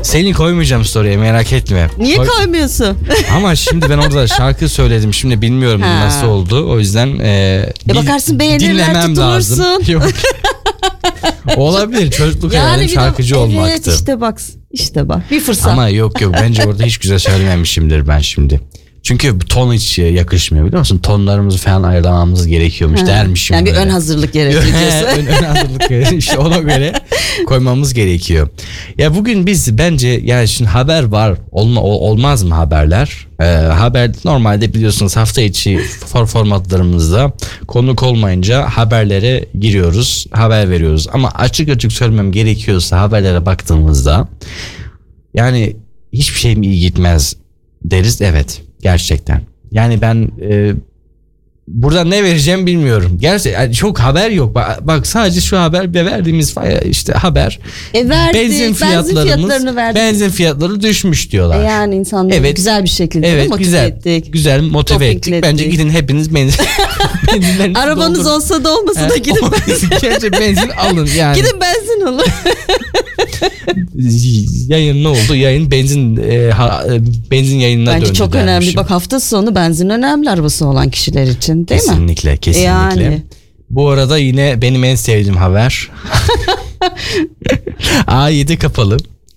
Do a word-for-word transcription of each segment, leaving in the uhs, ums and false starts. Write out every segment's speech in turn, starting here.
Seni koymayacağım story'e, merak etme. Niye Koy... koymuyorsun? Ama şimdi ben orada şarkı söyledim. Şimdi bilmiyorum ha. nasıl oldu. O yüzden e, e bakarsın beğenirler, tutulursun. Lazım. Yok. Olabilir. Çocukluk yani hayalim şarkıcı de, olmaktı. Evet işte bak. İşte bak. Bir fırsat. Ama yok yok. Bence orada hiç güzel söylememişimdir ben şimdi. Çünkü ton hiç yakışmıyor, biliyor musun? Tonlarımızı falan ayırmamız gerekiyormuş ha. dermişim. Yani bir böyle. ön hazırlık gerekiyor. ön, ön hazırlık gerekiyor. İşte ona göre koymamız gerekiyor. Ya bugün biz bence yani şimdi haber var. Olma, olmaz mı haberler? Ee, haber normalde biliyorsunuz hafta içi for formatlarımızda konuk olmayınca haberlere giriyoruz. Haber veriyoruz. Ama açık açık söylemem gerekiyorsa haberlere baktığımızda yani hiçbir şey mi iyi gitmez deriz. Evet. Gerçekten. Yani ben e, burada ne vereceğim bilmiyorum. Gerçekten yani çok haber yok. Bak, bak sadece şu haber verdiğimiz işte haber. E verdi, benzin fiyatlarımız, benzin, benzin fiyatları düşmüş diyorlar. E yani insanları evet, güzel bir şekilde evet, motive güzel, ettik. Güzel motive Topikle ettik. ettik. Bence gidin hepiniz benzin. Arabanız doldurun. Olsa da olmasa da gidin benzin. Gerçi benzin alın yani. Gidin benzin alın. Yayın ne oldu? Yayın benzin e, ha, benzin yayınına Bence döndü. çok dermişim. önemli. Bak hafta sonu benzin önemli arabası olan kişiler için değil kesinlikle, mi? Kesinlikle kesinlikle. Yani. Bu arada yine benim en sevdiğim haber. A yedi kapalı.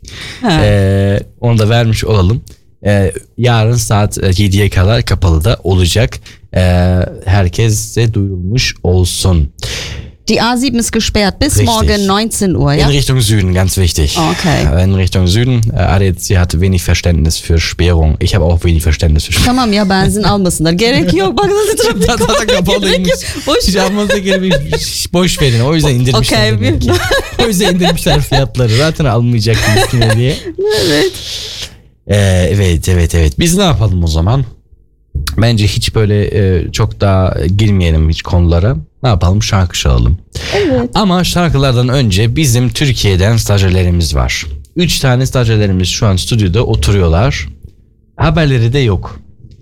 Ee, onu da vermiş olalım. Ee, yarın saat yediye kadar kapalı da olacak. Ee, herkese duyurulmuş olsun. Die A sieben ist gesperrt bis Richtig. morgen neunzehn Uhr, ja? In Richtung Süden, ganz wichtig. Okay. In Richtung Süden. Adet, sie hat wenig Verständnis für Sperrung. Ich habe auch wenig Verständnis für Sperrung. Tamam ya, benzin almasınlar. Gerek yok. Bak nasıl trafik var. Zaten kapalıymış. Hiç almanıza gerek yok. Boş verin. O yüzden indirmişler. Okay, o yüzden indirmişler fiyatları. Zaten almayacaktım diye. Evet. Ee, evet, evet, evet. Biz ne yapalım o zaman? Bence hiç böyle e, çok daha girmeyelim hiç konulara. Ne yapalım? Şarkı çalalım. Evet. Ama şarkılardan önce bizim Türkiye'den stajyerlerimiz var. Üç tane stajyerlerimiz şu an stüdyoda oturuyorlar. Haberleri de yok.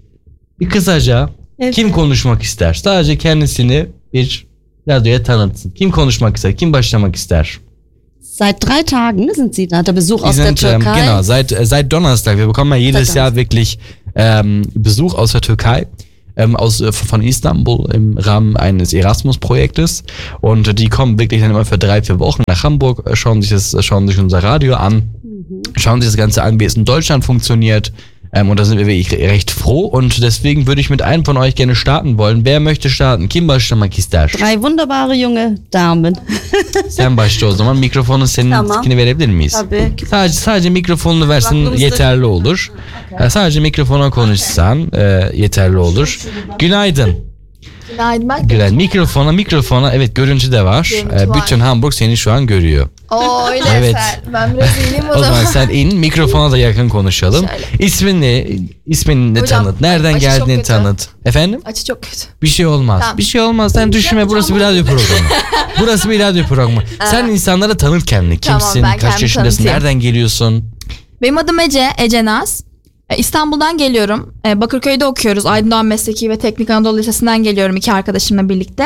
Bir kısaca evet. Kim konuşmak ister? Sadece kendisini bir radyoya tanıtsın. Kim konuşmak ister? Kim başlamak ister? Seit drei Tagen sind Sie da, der Besuch aus sind, der Türkei. Ähm, genau, seit, seit Donnerstag. Wir bekommen ja jedes Jahr wirklich ähm, Besuch aus der Türkei. Ähm, aus, von Istanbul im Rahmen eines Erasmus-Projektes, und die kommen wirklich dann immer für drei, vier Wochen nach Hamburg, schauen sich das, schauen sich unser Radio an, mhm. schauen sich das Ganze an, wie es in Deutschland funktioniert, ähm, und da sind wir wirklich recht froh, und deswegen würde ich mit einem von euch gerne starten wollen. Wer möchte starten? Kim başlamak ister? Drei wunderbare junge Damen. Sen başla o zaman. Mikrofonu senin tamam. verebilir miyiz? Tabii. Sadece sadece mikrofonunu versin Baklımızda... yeterli olur. Okay. Sadece mikrofona konuşsan okay. e, yeterli olur. Günaydın. Günaydın. Ben Günaydın. Mikrofona mikrofona evet, görüntü de var. Görüntü e, var. Bütün Hamburg seni şu an görüyor. Oo öyle evet. Sen. Ben biraz ineyim o, o zaman. zaman sen in, mikrofona da yakın konuşalım. Şöyle. İsmin ne? İsmini de tanıt. Nereden geldiğini tanıt. Efendim? Açı çok kötü. Bir şey olmaz. Tamam. Bir şey olmaz. Sen düşünme, burası bir radyo programı. Burası bir radyo programı. Sen insanlara tanıt kendini. Kimsin? Tamam, kaç yaşındasın? tanıtayım. Nereden geliyorsun? Benim adım Ece, Ece Naz. İstanbul'dan geliyorum. Bakırköy'de okuyoruz. Aydın Doğan Mesleki ve Teknik Anadolu Lisesi'nden geliyorum iki arkadaşımla birlikte.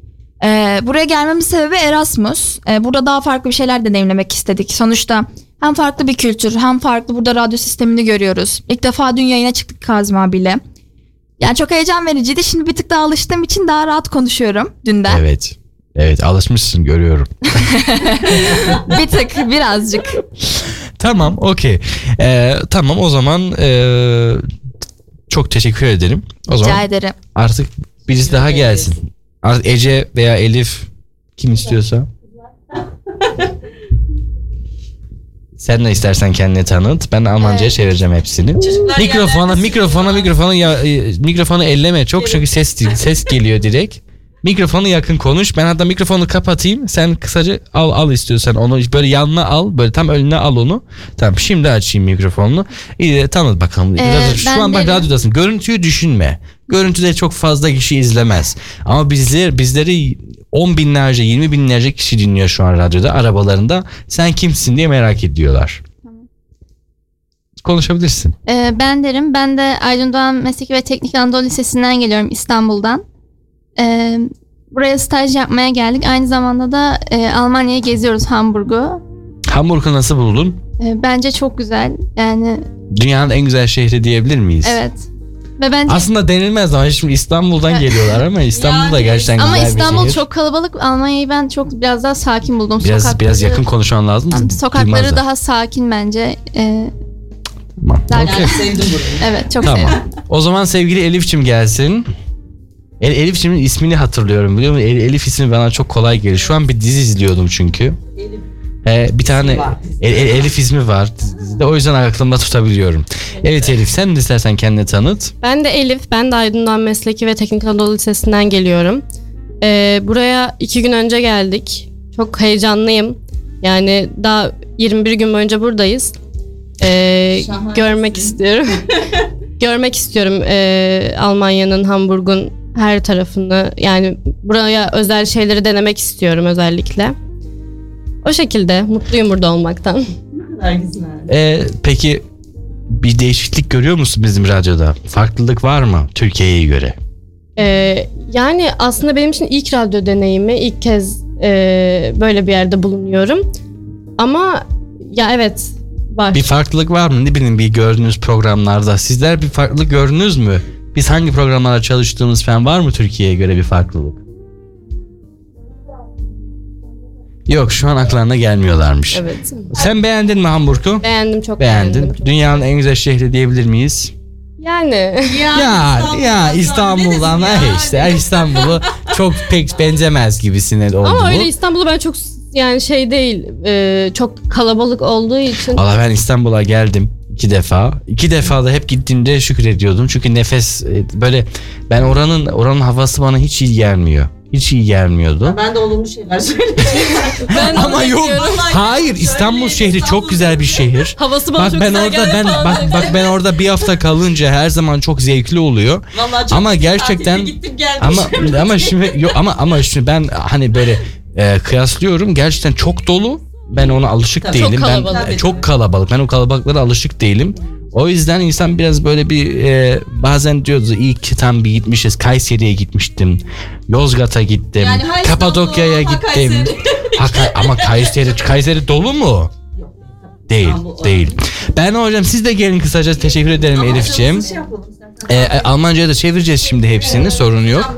Buraya gelmemin sebebi Erasmus. Burada daha farklı bir şeyler deneyimlemek istedik. Sonuçta hem farklı bir kültür, hem farklı burada radyo sistemini görüyoruz. İlk defa dün yayına çıktık Kazım abiyle. Yani çok heyecan vericiydi. Şimdi bir tık daha alıştığım için daha rahat konuşuyorum dünden. Evet. Evet, alışmışsın, görüyorum. Bir tık, birazcık. Tamam, okey. Ee, tamam o zaman e, çok teşekkür ederim. O Rica zaman ederim. Artık birisi daha gelsin. Artık Ece veya Elif, kim istiyorsa. Sen ne istersen kendini tanıt. Ben Almanca'ya evet. çevireceğim hepsini. Çocuklar mikrofona, mikrofona, mikrofona, ya, mikrofonu elleme. Çok çünkü ses ses geliyor direkt. Mikrofonu yakın konuş. Ben hatta mikrofonu kapatayım. Sen kısaca al al istiyorsan onu böyle yanına al. Böyle tam önüne al onu. Tamam, şimdi açayım mikrofonunu. İyi, tanıt bakalım. Ee, Şu an bak radyodasın. Görüntüyü düşünme. Görüntüde çok fazla kişi izlemez. Ama bizler bizleri on binlerce, yirmi binlerce kişi dinliyor şu an radyoda, arabalarında. Sen kimsin diye merak ediyorlar. Tamam. Konuşabilirsin. Ee, ben derim. Ben de Aydın Doğan Mesleki ve Teknik Anadolu Lisesi'nden geliyorum, İstanbul'dan. Ee, buraya staj yapmaya geldik. Aynı zamanda da e, Almanya'ya geziyoruz, Hamburg'u. Hamburg'u nasıl buldun? E, bence çok güzel. Yani Dünyanın en güzel şehri diyebilir miyiz? evet. Ve bence Aslında denilmez ama şimdi İstanbul'dan geliyorlar ama İstanbul da gerçekten ama güzel İstanbul bir şehir. çok kalabalık. Almanya'yı ben çok biraz daha sakin buldum. Biraz Sokakları, biraz yakın konuşman lazım. Yani sokakları duymazlar. daha sakin bence. E, Tamam. daha okey. Sevdim burayı. evet çok Tamam. sevdim. O zaman sevgili Elif'cim gelsin. El, Elif'cimin ismini hatırlıyorum biliyor musun? El, Elif ismi bana çok kolay gelir. Şu an bir dizi izliyordum çünkü. Elif. Ee, bir tane var. El, El- Elif ismi var dizide. O yüzden aklımda tutabiliyorum. Evet Elif, sen de istersen kendini tanıt. Ben de Elif, ben de Aydın'dan Mesleki ve Teknik Anadolu Lisesi'nden geliyorum. Ee, buraya iki gün önce geldik. Çok heyecanlıyım. Yani daha yirmi bir gün boyunca buradayız. Ee, görmek istiyorum. görmek istiyorum ee, Almanya'nın, Hamburg'un her tarafını. Yani buraya özel şeyleri denemek istiyorum özellikle. O şekilde mutluyum burada olmaktan. Ee, peki bir değişiklik görüyor musun bizim radyoda? Farklılık var mı Türkiye'ye göre? Ee, yani aslında benim için ilk radyo deneyimi, ilk kez e, böyle bir yerde bulunuyorum. Ama ya evet var. Bir farklılık var mı? Ne bileyim bir gördüğünüz programlarda. Sizler bir farklılık gördünüz mü? Biz hangi programlarda çalıştığımız falan var mı Türkiye'ye göre bir farklılık? Yok, şu an aklarına gelmiyorlarmış. Evet. Sen beğendin mi Hamburg'u? Beğendim, çok Beğendin. beğendim. Çok. Dünyanın en güzel şehri diyebilir miyiz? Yani Ya ya İstanbul'dan ha işte İstanbul'u çok pek benzemez gibisine oldu ama bu. öyle İstanbul'u ben çok yani şey değil, e, çok kalabalık olduğu için. Valla ben İstanbul'a geldim iki defa. İki defa da hep gittiğimde şükrediyordum. Çünkü nefes e, böyle ben oranın oranın havası bana hiç iyi gelmiyor. Hiç iyi gelmiyordu. Ben de olumlu şeyler söyleyeyim. Ben Ama onu yok. bekliyorum. Hayır, İstanbul şehri çok güzel bir şehir. Havası bana Bak çok ben güzel orada geldi ben falan bak dedi. bak ben orada bir hafta kalınca her zaman çok zevkli oluyor. Vallahi çok Ama iyi gerçekten tatile gittim geldim. ama ama şimdi yok ama ama şimdi ben hani böyle e, kıyaslıyorum, gerçekten çok dolu. Ben ona alışık Tabii, değilim. çok Ben kalabalık. e, çok kalabalık. Ben o kalabalıklara alışık değilim. O yüzden insan biraz böyle bir e, bazen diyordu ilk tam bir gitmişiz. Kayseri'ye gitmiştim. Yozgat'a gittim. Yani ha Kapadokya'ya İstanbul, ha gittim. Kayseri. Ha, Kay- ama Kayseri Kayseri dolu mu? Değil, İstanbul, değil. Ben hocam siz de gelin kısaca, teşekkür ederim Ama Elif'ciğim. hocam, şey yapalım istersen. E, e, Almanca'ya da çevireceğiz şimdi hepsini, sorun yok.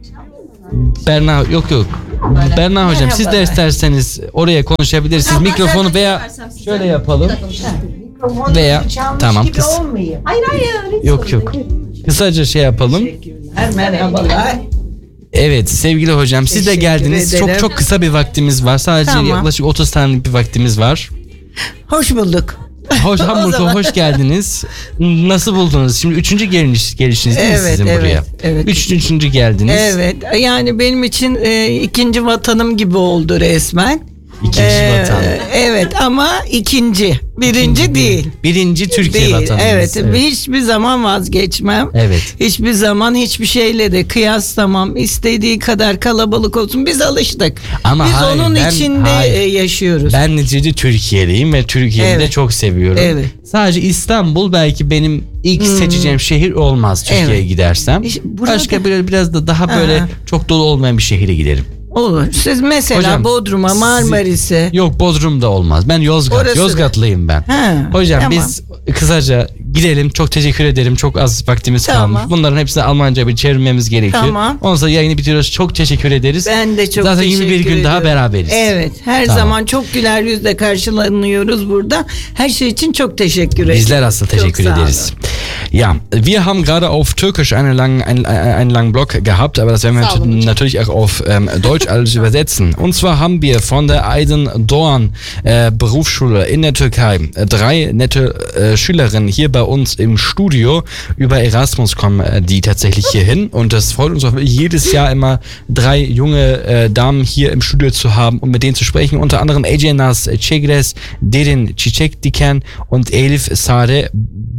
Berna yok yok. Berna hocam siz de isterseniz oraya konuşabilirsiniz. Mikrofonu veya şöyle yapalım. Veya tamam kıs. Hayır hayır. Yok yok. Kısaca şey yapalım. Merhabalar. Evet sevgili hocam siz de Teşekkür geldiniz. ederim. Çok çok kısa bir vaktimiz var. Sadece Tamam. yaklaşık otuz saniyelik bir vaktimiz var. Hoş bulduk. Hoş Hamburg'a hoş geldiniz. Nasıl buldunuz? Şimdi üçüncü geliş, gelişiniz değil mi Evet, sizin evet, buraya? evet. Üç, üçüncü geldiniz. Evet, yani benim için e, ikinci vatanım gibi oldu resmen. İkinci Ee, vatan. Evet ama ikinci. Birinci İkinci değil. Birinci Türkiye Değil. vatanımız. Evet, hiçbir zaman vazgeçmem. Evet. Hiçbir zaman hiçbir şeyle de kıyaslamam. İstediği kadar kalabalık olsun. Biz alıştık. Ama Biz hayır, onun ben- içinde hayır. e, yaşıyoruz. Ben neticede Türkiye'liyim ve Türkiye'yi de Evet. çok seviyorum. Evet. Sadece İstanbul belki benim ilk seçeceğim şehir olmaz Türkiye'ye Evet. gidersem. İşte burada- Başka böyle biraz da daha böyle Ha. çok dolu olmayan bir şehire giderim. Olur. Siz mesela Hocam, Bodrum'a, siz- Marmaris'e. Yok Bodrum'da olmaz. Ben Yozgat, Orası da. Yozgatlıyım ben. Ha, Hocam tamam. biz kısaca gidelim. Çok teşekkür ederim. Çok az vaktimiz Tamam. kalmış. Bunların hepsini Almanca bir çevirmemiz gerekiyor. Tamam. Ondan sonra yayını bitiriyoruz. Çok teşekkür ederiz. Ben de çok Zaten teşekkür yirmi bir gün ediyorum. daha beraberiz. Evet, her Tamam. zaman çok güler yüzle karşılanıyoruz burada. Her şey için çok teşekkür ederim. Bizler asıl teşekkür Çok sağ ederiz. Ja, wir haben gerade auf Türkisch einen langen, einen, einen langen Blog gehabt, aber das werden wir nat- natürlich auch auf ähm, Deutsch alles übersetzen. Und zwar haben wir von der Aydın Doğan äh, Berufsschule in der Türkei äh, drei nette äh, Schülerinnen hier bei uns im Studio. Über Erasmus kommen äh, die tatsächlich hier hin. Und das freut uns auch jedes Jahr immer, drei junge äh, Damen hier im Studio zu haben und mit denen zu sprechen. Unter anderem Ece Naz Çegres, Derin Çiçek Diken und Elif Sare Burk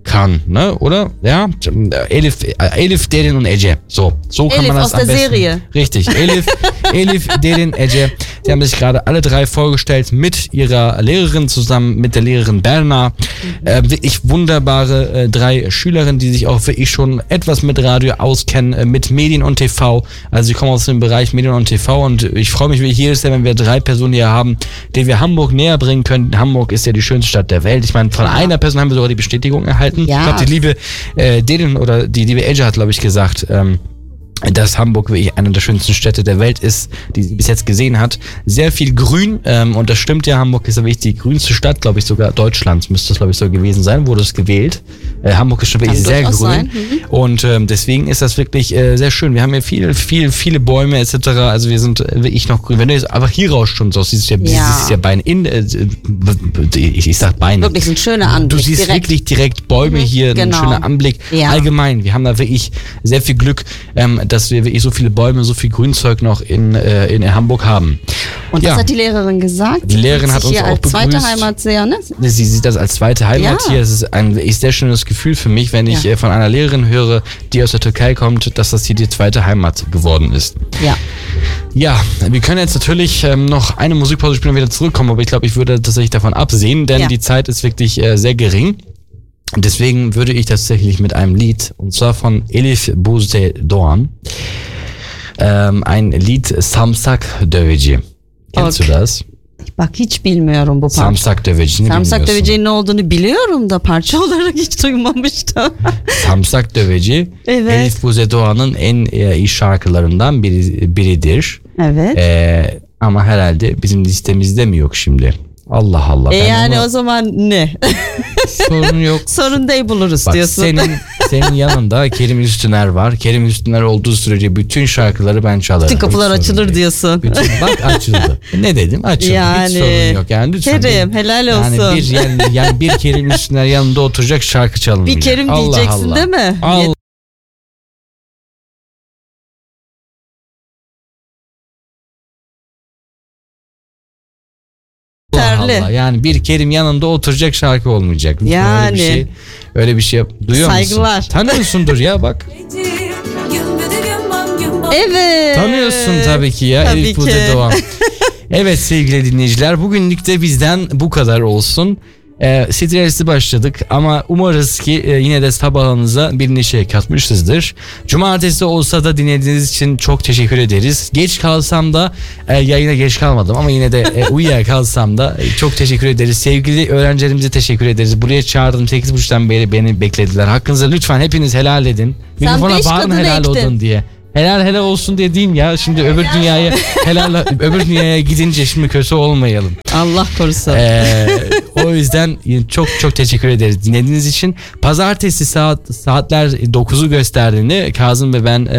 kann, ne? Oder? Ja, Elif, Elif, Derin und Ece. So, so kann Elif man das aus am der besten. Serie. Richtig, Elif, Elif, Derin, Ece. Sie haben sich gerade alle drei vorgestellt mit ihrer Lehrerin zusammen, mit der Lehrerin Berna. Äh, wirklich wunderbare äh, drei Schülerinnen, die sich auch wirklich schon etwas mit Radio auskennen, äh, mit Medien und T V. Also ich komme aus dem Bereich Medien und T V und ich freue mich wirklich jedes Jahr, wenn wir drei Personen hier haben, die wir Hamburg näher bringen können. Hamburg ist ja die schönste Stadt der Welt. Ich meine, von einer Person haben wir sogar die Bestätigung erhalten. Ja. Ich glaube, die liebe äh, Derin oder die liebe Edge hat, glaube ich, gesagt, ähm, dass Hamburg wirklich eine der schönsten Städte der Welt ist, die sie bis jetzt gesehen hat. Sehr viel Grün, ähm, und das stimmt ja, Hamburg ist ja wirklich die grünste Stadt, glaube ich, sogar Deutschlands müsste es, glaube ich, so gewesen sein, wurde es gewählt. Äh, Hamburg ist schon wirklich Kann sehr grün. durchaus sein. Mhm. Und ähm, deswegen ist das wirklich äh, sehr schön. Wir haben hier viel, viel, viele Bäume et cetera. Also wir sind äh, wirklich noch grün. Wenn du jetzt einfach hier rausschaust, so siehst du ja, Ja. siehst ja Beine in, äh, ich, ich sag Beine. Wirklich ein schöner Anblick. Du siehst direkt. wirklich direkt Bäume hier, genau. ein schöner Anblick. Ja. Allgemein, wir haben da wirklich sehr viel Glück, ähm, dass wir wirklich so viele Bäume, so viel Grünzeug noch in, äh, in Hamburg haben. Und ja. was hat die Lehrerin gesagt? Die Lehrerin Sich hat uns hier auch als zweite begrüßt. Heimat sehr, ne? Sie sieht das als zweite Heimat Ja. hier. Es ist ein wirklich sehr schönes Gefühl für mich, wenn ich Ja. äh, von einer Lehrerin höre, die aus der Türkei kommt, dass das hier die zweite Heimat geworden ist. Ja. Ja, wir können jetzt natürlich ähm, noch eine Musikpause spielen und wieder zurückkommen, aber ich glaube, ich würde tatsächlich davon absehen, denn Ja. die Zeit ist wirklich äh, sehr gering. Und deswegen würde ich tatsächlich mit einem Lied, und zwar von Elif Buse Doğan, ähm, ein Lied Samsak Döveci. Kennst Okay. du das? Bak hiç bilmiyorum bu parça. Samsak Döveci'ni Samsak bilmiyorsun. döveceğin ne olduğunu biliyorum da parça olarak hiç duymamıştım. Samsak Döveci, Evet. Elif Buse Doğan'ın en e, iyi şarkılarından biri, biridir. Evet. Ee, ama herhalde bizim listemizde mi yok şimdi? Allah Allah. E Ben yani onu- o zaman ne? sorun yok. Sorun değil buluruz Bak diyorsun. senin senin yanında Kerim Üstüner var. Kerim Üstüner olduğu sürece bütün şarkıları ben çalarım. Bütün kapılar Hiç sorun açılır değil. diyorsun. Bütün, bak açıldı. Ne dedim? Açıldı. Yani, Hiç sorun yok. Yani lütfen. Kerim, helal olsun. Yani bir, yani, yani bir Kerim Üstüner yanında oturacak şarkı çalınmayacak. Bir Kerim Allah diyeceksin Allah. değil mi? Allah. Yeterli. Allah. Yani bir Kerim yanında oturacak şarkı olmayacak. Lütfen Yani. Öyle bir şey, öyle bir şey yap. Duyuyor Saygılar. musun? Tanıyorsundur ya bak. Evet. Tanıyorsun tabii ki ya. Tabii Elif ki. Buse Doğan. Evet sevgili dinleyiciler, bugünlük de bizden bu kadar olsun. Ee, stresli başladık ama umarız ki e, yine de sabahınıza bir neşe katmışızdır. Cumartesi olsa da dinlediğiniz için çok teşekkür ederiz. Geç kalsam da e, yayına geç kalmadım ama yine de e, uyuyakalsam da e, çok teşekkür ederiz. Sevgili öğrencilerimize teşekkür ederiz. Buraya çağırdım, sekiz buçuktan beri beni beklediler. Hakkınızı lütfen hepiniz helal edin. Mikrofona beş bağırın kadın helal ektin. olun diye. Helal helal olsun diye diyeyim ya. Şimdi öbür dünyaya helal öbür dünyaya gidince şimdi kötü olmayalım. Allah korusun. Ee, o yüzden çok çok teşekkür ederiz dinlediğiniz için. Pazartesi saat saatler dokuzu gösterdiğini Kazım ve ben